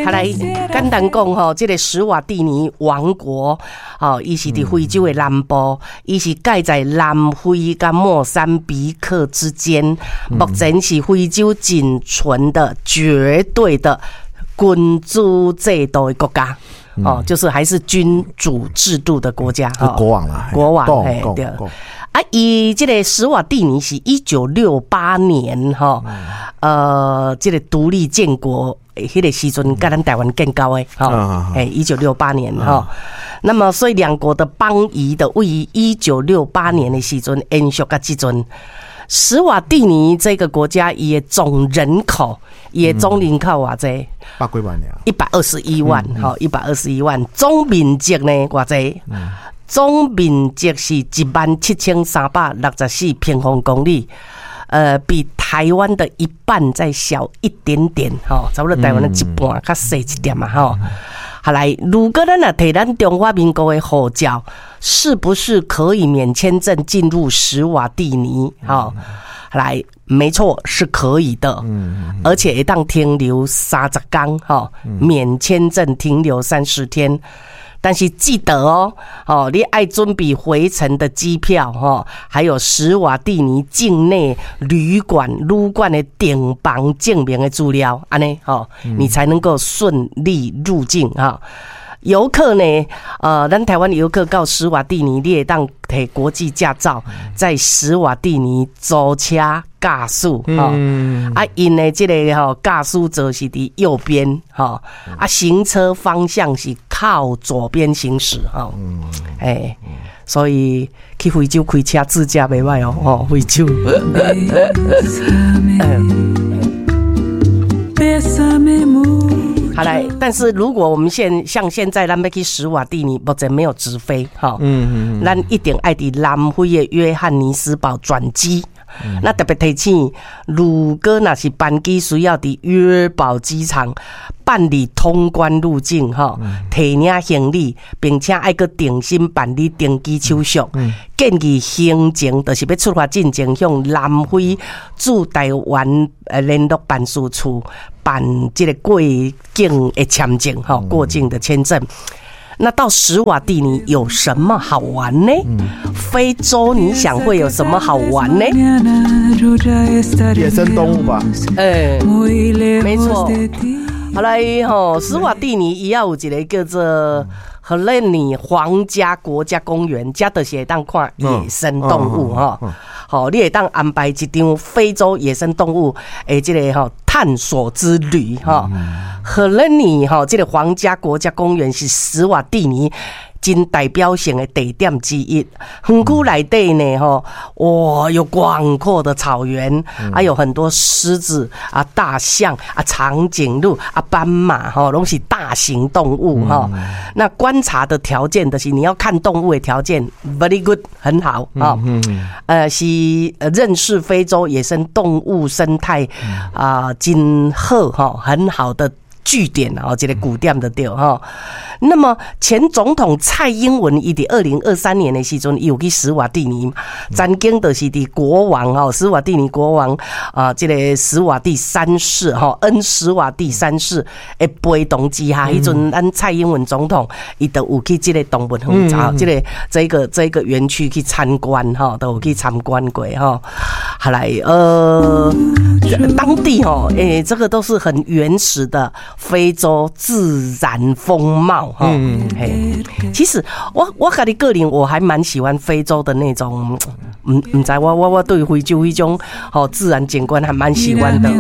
他来简单讲吼，这个史瓦蒂尼王国，伊是伫非洲的南部，伊是盖在南非跟莫桑比克之间，目前是非洲仅存的绝对的君主制度的国家。就是还是君主制度的国家， 国王啦， 国王，对。伊这个史瓦蒂尼是1968年这个独立建国，迄个时阵跟咱台湾更高的1968年那么所以两国的邦谊的位于1968年的时阵延续到这阵。史瓦蒂尼这个国家，伊的总人口，伊的总人口偌济 ？100几万 ，121万，121万。总面积呢偌济？总面积是17364平方公里，比台湾的一半再小一点点，差不多台湾的一半，较小一点嘛，好来，如果咱摕咱中华民国的护照，是不是可以免签证进入史瓦蒂尼？来，没错，是可以的，而且会当停留30天，免签证停留30天。但是记得你爱准备回程的机票还有史瓦蒂尼境内旅馆的订房证明的资料，安尼你才能够顺利入境游客呢，咱台湾游客到史瓦蒂尼，你会当摕国际驾照，在史瓦蒂尼租车驾驶因的这个驾驶座是伫右边行车方向是靠左边行驶所以去非洲开车自驾袂歹非洲。好来，但是如果我们像现在咱要去史瓦蒂尼，目前没有直飞咱一定爱伫南非的约翰尼斯堡转机。那特别提醒，如果那是班机需要伫约堡机场办理通关入境提领行李，并且爱个定心办理登机手续。建议行程就是要出发进前向南非驻台湾联络办事处办这个过境的签证过境的签证。那到史瓦蒂尼有什么好玩呢？非洲你想会有什么好玩呢？ 野生动物吧。 没错。好来史瓦蒂尼也有一个叫做荷兰尼皇家国家公园，这就是会当看野生动物你会当安排一场非洲野生动物的这个探索之旅荷兰尼这个皇家国家公园是史瓦蒂尼真代表性的地点之一。园区内底呢有广阔的草原有很多狮子大象长颈鹿斑马都是大型动物那观察的条件就是你要看动物的条件 very good 很好是认识非洲野生动物生态真好很好的据点这个古典的对那么前总统蔡英文伊伫2023年的时阵有去史瓦蒂尼，曾经就是伫国王史瓦蒂尼国王这个史瓦蒂三世恩史瓦蒂三世的陪同之下，迄阵咱蔡英文总统伊都有去这个动物园这个园区去参观都有去参观过好来当地这个都是很原始的非洲自然风貌其实我自己个人我还蛮喜欢非洲的那种不知我对非洲那种自然景观还蛮喜欢的。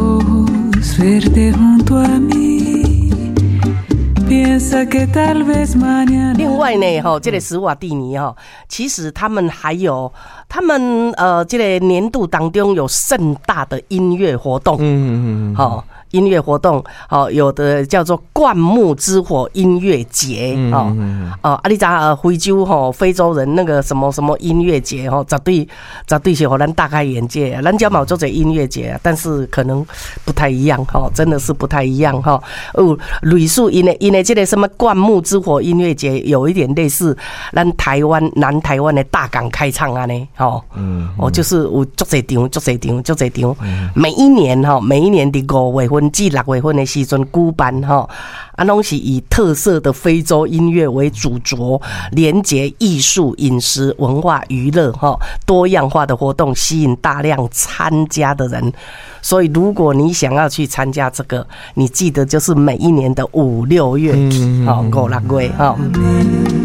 另外呢这个史瓦蒂尼其实他们还有这个年度当中有盛大的音乐活动音乐活动有的叫做灌木之火音乐节你知道非洲非洲人那个什么什么音乐节绝对是让咱大开眼界。咱家嘛有做这音乐节但是可能不太一样真的是不太一样类似因的这个什么灌木之火音乐节有一点类似咱南台湾的大港开唱就是有足侪场每一年的5月份至6月份的时阵举办哈，拢是以特色的非洲音乐为主轴，连结艺术、饮食、文化、娱乐哈，多样化的活动吸引大量参加的人。所以如果你想要去参加这个，你记得就是每一年的5、6月，好5、6月哈。